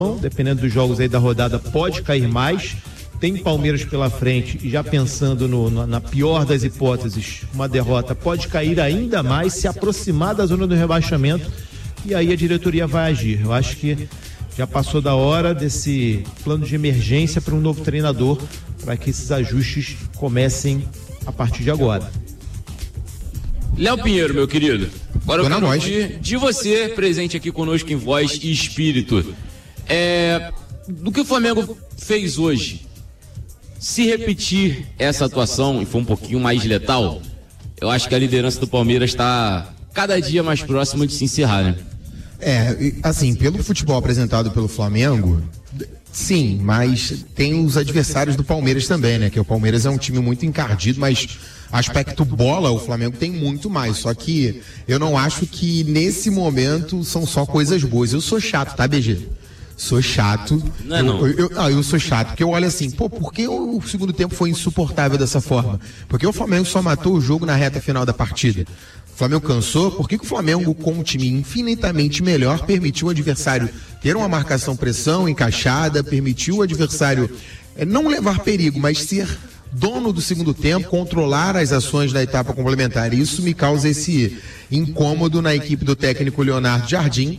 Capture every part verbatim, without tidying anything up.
dependendo dos jogos aí da rodada, pode cair mais. Tem Palmeiras pela frente e já pensando no, no, na pior das hipóteses, uma derrota pode cair ainda mais, se aproximar da zona do rebaixamento, e aí a diretoria vai agir. Eu acho que já passou da hora desse plano de emergência para um novo treinador, para que esses ajustes comecem a partir de agora. Léo Pinheiro, meu querido, agora eu quero ouvir de você, presente aqui conosco em voz e espírito. É, do que o Flamengo fez hoje, se repetir essa atuação e for um pouquinho mais letal, eu acho que a liderança do Palmeiras está cada dia mais próxima de se encerrar, né? É, assim, pelo futebol apresentado pelo Flamengo, sim, mas tem os adversários do Palmeiras também, né? Que o Palmeiras é um time muito encardido, mas aspecto bola, o Flamengo tem muito mais. Só que eu não acho que nesse momento são só coisas boas. Eu sou chato, tá, B G? Sou chato. Não é não. Eu, eu, ah, eu sou chato, porque eu olho assim, pô, por que o segundo tempo foi insuportável dessa forma? Porque o Flamengo só matou o jogo na reta final da partida. O Flamengo cansou, por que, que o Flamengo, com um time infinitamente melhor, permitiu o adversário ter uma marcação-pressão encaixada, permitiu o adversário é, não levar perigo, mas ser dono do segundo tempo, controlar as ações da etapa complementar. Isso me causa esse incômodo na equipe do técnico Leonardo Jardim,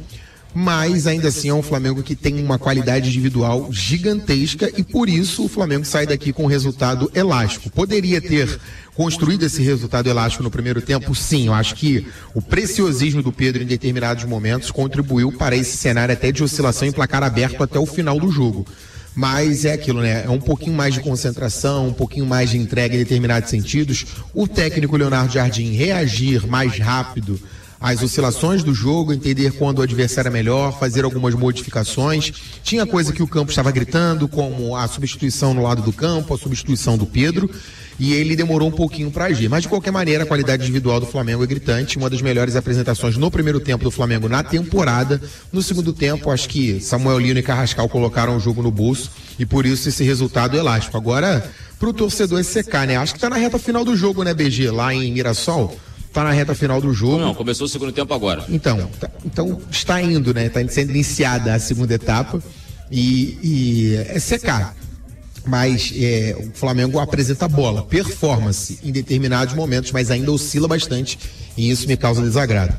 mas ainda assim é um Flamengo que tem uma qualidade individual gigantesca e por isso o Flamengo sai daqui com um resultado elástico. Poderia ter construído esse resultado elástico no primeiro tempo? Sim, eu acho que o preciosismo do Pedro em determinados momentos contribuiu para esse cenário até de oscilação em placar aberto até o final do jogo. Mas é aquilo, né? É um pouquinho mais de concentração, um pouquinho mais de entrega em determinados sentidos. O técnico Leonardo Jardim reagir mais rápido às oscilações do jogo, entender quando o adversário é melhor, fazer algumas modificações. Tinha coisa que o campo estava gritando, como a substituição no lado do campo, a substituição do Pedro, e ele demorou um pouquinho para agir. Mas, de qualquer maneira, a qualidade individual do Flamengo é gritante. Uma das melhores apresentações no primeiro tempo do Flamengo na temporada. No segundo tempo, acho que Samuel Lino e Carrascal colocaram o jogo no bolso, e por isso esse resultado elástico. Agora, para o torcedor é secar, né? Acho que está na reta final do jogo, né, B G? Lá em Mirassol. Está na reta final do jogo. Não, começou o segundo tempo agora. Então, tá, então está indo, né? Está sendo iniciada a segunda etapa e, e é secar. Mas é, o Flamengo apresenta bola, performance em determinados momentos, mas ainda oscila bastante e isso me causa desagrado.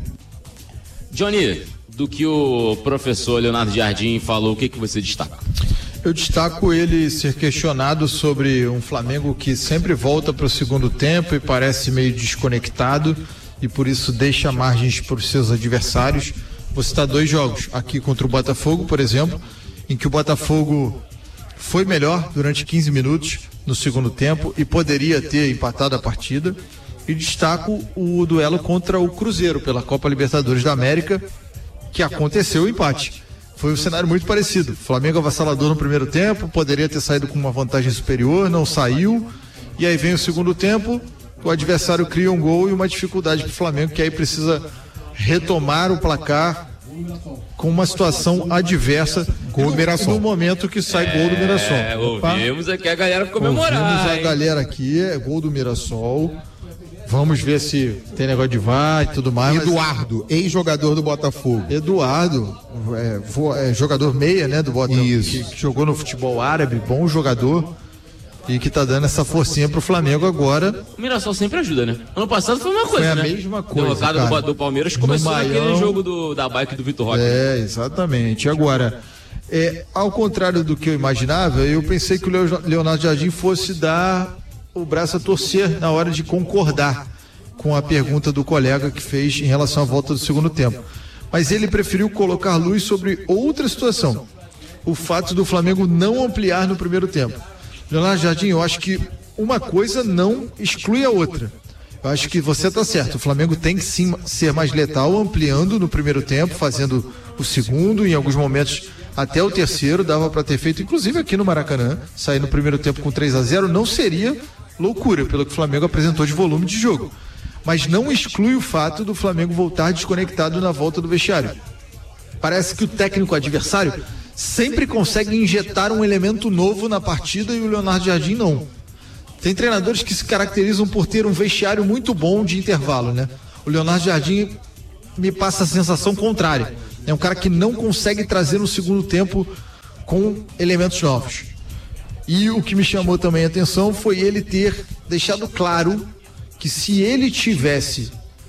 Johnny, do que o professor Leonardo Jardim falou, o que, que você destaca? Eu destaco ele ser questionado sobre um Flamengo que sempre volta para o segundo tempo e parece meio desconectado e por isso deixa margens para os seus adversários. Vou citar dois jogos, aqui contra o Botafogo, por exemplo, em que o Botafogo foi melhor durante quinze minutos no segundo tempo e poderia ter empatado a partida. E destaco o duelo contra o Cruzeiro pela Copa Libertadores da América, que aconteceu o empate. Foi um cenário muito parecido. Flamengo avassalador no primeiro tempo, poderia ter saído com uma vantagem superior, não saiu. E aí vem o segundo tempo, o adversário cria um gol e uma dificuldade para o Flamengo, que aí precisa retomar o placar com uma situação adversa. Gol do Mirassol. No momento que sai é, gol do Mirassol. É, ouvimos aqui a galera comemorar. Ouvimos a hein? galera aqui, é gol do Mirassol. Vamos ver se tem negócio de V A R e tudo mais. Eduardo, mas... ex-jogador do Botafogo. Eduardo, é, vo, é, jogador meia, né, do Botafogo. Isso. Que, que jogou no futebol árabe, bom jogador. E que tá dando essa forcinha pro Flamengo agora. O Mirassol sempre ajuda, né? Ano passado foi uma coisa, foi a né? mesma coisa, derrocado cara. do, do Palmeiras começou naquele Maião, jogo do, da bike do Vitor Roque. É, exatamente. Agora, é, ao contrário do que eu imaginava, eu pensei que o Leonardo Jardim fosse dar o braço a torcer na hora de concordar com a pergunta do colega que fez em relação à volta do segundo tempo. Mas ele preferiu colocar luz sobre outra situação. O fato do Flamengo não ampliar no primeiro tempo. Leonardo Jardim, eu acho que uma coisa não exclui a outra. Eu acho que você está certo. O Flamengo tem que sim ser mais letal, ampliando no primeiro tempo, fazendo o segundo, em alguns momentos até o terceiro, dava para ter feito, inclusive aqui no Maracanã, sair no primeiro tempo com três a zero, não seria loucura, pelo que o Flamengo apresentou de volume de jogo. Mas não exclui o fato do Flamengo voltar desconectado na volta do vestiário. Parece que o técnico adversário sempre consegue injetar um elemento novo na partida e o Leonardo Jardim não. Tem treinadores que se caracterizam por ter um vestiário muito bom de intervalo, né? O Leonardo Jardim me passa a sensação contrária. É um cara que não consegue trazer no segundo tempo com elementos novos. E o que me chamou também a atenção foi ele ter deixado claro que se ele tivesse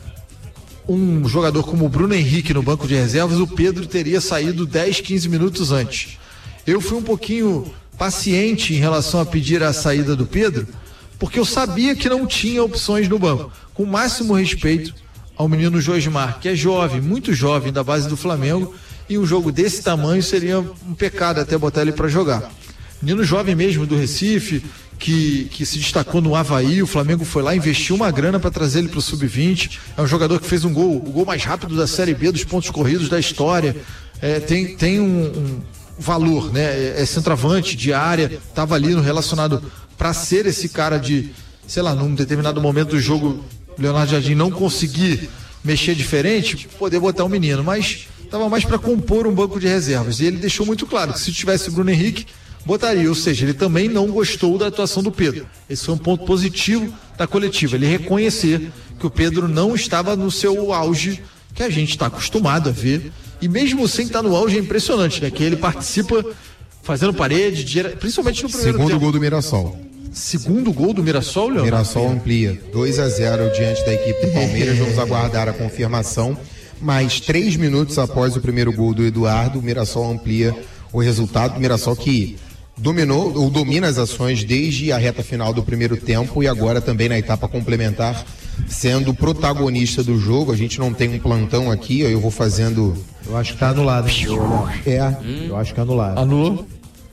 um jogador como o Bruno Henrique no banco de reservas, o Pedro teria saído dez, quinze minutos antes. Eu fui um pouquinho paciente em relação a pedir a saída do Pedro, porque eu sabia que não tinha opções no banco. Com o máximo respeito ao menino Josmar, que é jovem, muito jovem, da base do Flamengo, e um jogo desse tamanho seria um pecado até botar ele para jogar. Menino jovem mesmo do Recife, que, que se destacou no Avaí, o Flamengo foi lá, investiu uma grana para trazer ele para o sub vinte, é um jogador que fez um gol, o gol mais rápido da Série B, dos pontos corridos da história, é, tem, tem um, um valor, né? É, é centroavante de área, estava ali no relacionado para ser esse cara de, sei lá, num determinado momento do jogo, Leonardo Jardim não conseguir mexer diferente, poder botar o menino, mas estava mais para compor um banco de reservas, e ele deixou muito claro que se tivesse Bruno Henrique, botaria, ou seja, ele também não gostou da atuação do Pedro. Esse foi um ponto positivo da coletiva, ele reconhecer que o Pedro não estava no seu auge, que a gente está acostumado a ver, e mesmo sem estar no auge é impressionante, né? Que ele participa fazendo parede, principalmente no primeiro Segundo tempo. gol do Mirassol. Segundo gol do Mirassol, Leandro? Mirassol amplia dois a zero diante da equipe do Palmeiras, vamos aguardar a confirmação, mas três minutos após o primeiro gol do Eduardo, o Mirassol amplia o resultado, o Mirassol que dominou ou domina as ações desde a reta final do primeiro tempo e agora também na etapa complementar, sendo protagonista do jogo. A gente não tem um plantão aqui, eu vou fazendo... Eu acho que tá anulado. É. Hum. Eu acho que é anulado. Anulou?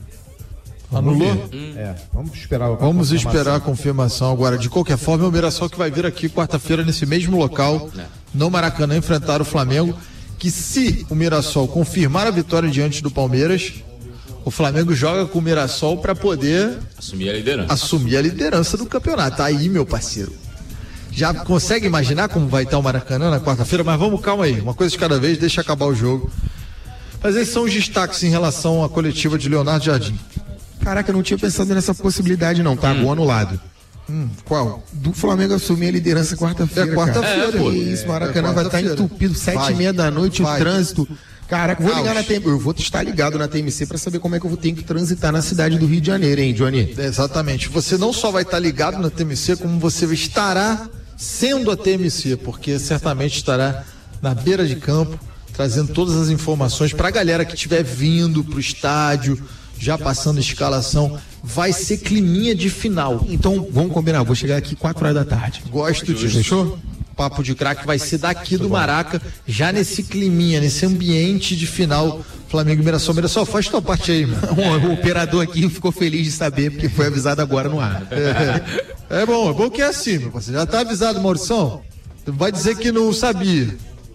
Anulou? Hum. É, vamos esperar. Vamos esperar a confirmação agora. De qualquer forma, é o Mirassol que vai vir aqui quarta-feira nesse mesmo local, no Maracanã, enfrentar o Flamengo, que se o Mirassol confirmar a vitória diante do Palmeiras, o Flamengo joga com o Mirassol para poder assumir a liderança. Assumir a liderança do campeonato. Aí, meu parceiro. Já consegue imaginar como vai estar o Maracanã na quarta-feira? Mas vamos, calma aí. Uma coisa de cada vez, deixa acabar o jogo. Mas esses são os destaques em relação à coletiva de Leonardo Jardim. Caraca, eu não tinha pensado nessa possibilidade não, tá? Hum. Gol anulado. Hum, qual? Do Flamengo assumir a liderança quarta-feira. É quarta-feira. É, isso, Maracanã é vai estar entupido, sete vai. e meia da noite, vai. O trânsito. Caraca, vou ligar na T M C. Eu vou estar ligado na T M C para saber como é que eu vou ter que transitar na cidade do Rio de Janeiro, hein, Johnny? É, exatamente. Você não só vai estar ligado na T M C, como você estará sendo a T M C, porque certamente estará na beira de campo, trazendo todas as informações para a galera que estiver vindo para o estádio, já passando a escalação. Vai ser climinha de final. Então, vamos combinar, vou chegar aqui quatro horas da tarde. Gosto disso. Fechou? Papo de Craque vai ser daqui do Maraca, já nesse climinha, nesse ambiente de final, Flamengo e Mirassol. Mirassol, faz tua parte aí, mano. O operador aqui ficou feliz de saber, porque foi avisado agora no ar. É, é bom, é bom que é assim, meu parceiro. Já tá avisado, Maurição? Vai dizer que não sabia.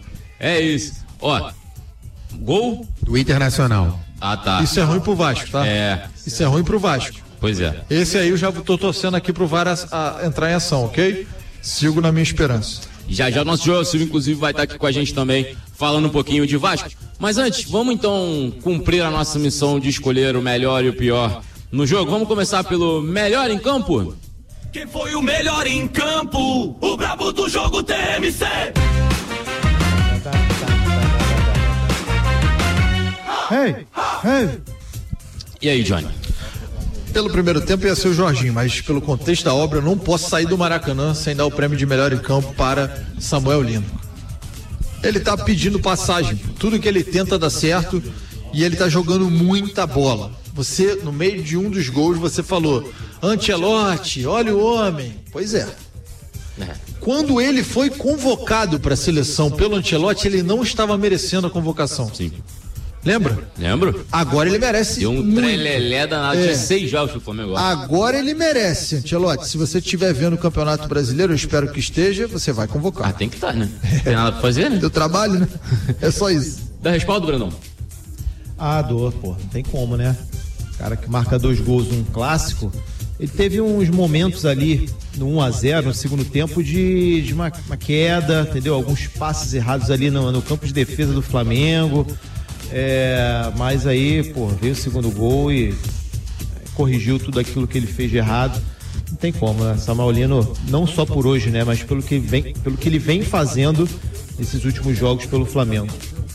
É isso. Ó, gol do Internacional. Ah, tá. Isso é ruim pro Vasco, tá? É. Isso é ruim pro Vasco. Pois é. Esse aí eu já tô torcendo aqui pro V A R a, a entrar em ação, ok? Sigo na minha esperança. Já já o nosso Joel Silva, inclusive, vai estar aqui com a gente também, falando um pouquinho de Vasco. Mas antes, vamos então cumprir a nossa missão de escolher o melhor e o pior no jogo. Vamos começar pelo melhor em campo? Quem foi o melhor em campo? O brabo do jogo T M C. Hey, hey. E aí, Johnny? Pelo primeiro tempo ia ser o Jorginho, mas pelo contexto da obra eu não posso sair do Maracanã sem dar o prêmio de melhor em campo para Samuel Lino. Ele tá pedindo passagem, tudo que ele tenta dá certo e ele tá jogando muita bola. Você, no meio de um dos gols, você falou, Ancelotti, olha o homem. Pois é. é. Quando ele foi convocado para a seleção pelo Ancelotti, ele não estava merecendo a convocação. Sim. Lembra? Lembro. Agora ele merece Deu um muito. trelelé danado de é. seis jogos pro Flamengo. Agora ele merece, Ancelotti. Se você estiver vendo o Campeonato Brasileiro, eu espero que esteja, você vai convocar. Ah, tem que estar, né? Não tem nada pra fazer, né? Teu trabalho, né? É só isso. Dá respaldo, Brandão? Ah, dor, pô. Não tem como, né? Cara que marca dois gols num clássico. Ele teve uns momentos ali no um a zero, no segundo tempo, de, de uma, uma queda, entendeu? Alguns passes errados ali no, no campo de defesa do Flamengo. É, mas aí, pô, veio o segundo gol e corrigiu tudo aquilo que ele fez de errado. Não tem como, né? Samuel Lino, não só por hoje, né? Mas pelo que, vem, pelo que ele vem fazendo nesses últimos jogos pelo Flamengo.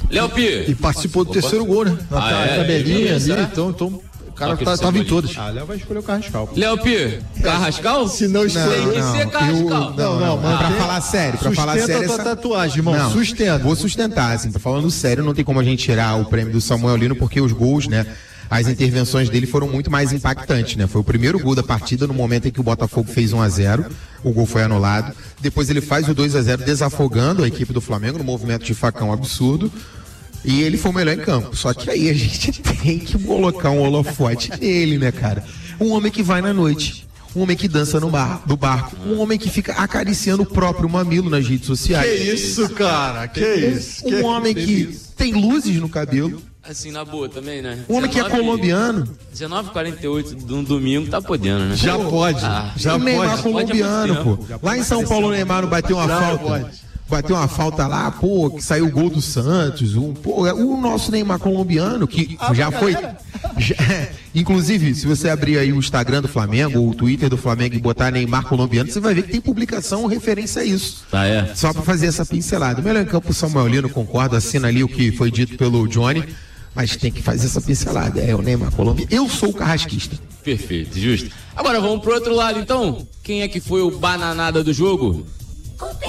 Léo Pi. E participou do Opa. terceiro gol, né? Na ah, é, tabelinha é, ali, é. então, então o cara tá, tava em todas. Ah, Léo vai escolher o Carrascal. Léo Pi, Carrascal? Se não escolher. Tem que não, ser Carrascal. Eu, não, não, não, mas pra falar sério, pra falar sério. Sustenta a tua essa... tatuagem, irmão. Não, sustenta. Vou sustentar, assim, falando sério, não tem como a gente tirar o prêmio do Samuel Lino, porque os gols, né? As intervenções dele foram muito mais impactantes, né? Foi o primeiro gol da partida no momento em que o Botafogo fez um a zero, o gol foi anulado. Depois ele faz o dois a zero desafogando a equipe do Flamengo no movimento de facão absurdo. E ele foi o melhor em campo. Só que aí a gente tem que colocar um holofote nele, né, cara? Um homem que vai na noite. Um homem que dança no bar, do barco. Um homem que fica acariciando o próprio mamilo nas redes sociais. Que isso, cara? Que isso? Um, um homem que tem luzes no cabelo. Assim, na boa também, né? Um homem que é colombiano. dezenove e quarenta e oito de um domingo tá podendo, né? Já pode. Ah, já o Neymar pode. colombiano, pô. Lá em São Paulo o Neymar não bateu uma falta. Pode. Bateu uma falta lá, pô, que saiu o gol do Santos. Um, pô, o nosso Neymar colombiano, que ah, já foi. Já, inclusive, se você abrir aí o Instagram do Flamengo, ou o Twitter do Flamengo e botar Neymar colombiano, você vai ver que tem publicação referência a isso. Ah, é? Só pra fazer essa pincelada. O melhor em campo, Samuel Lino, concordo, assina ali o que foi dito pelo Johnny. Mas tem que fazer essa pincelada. É o Neymar colombiano. Eu sou o carrasquista. Perfeito, justo. Agora vamos pro outro lado, então. Quem é que foi o bananada do jogo?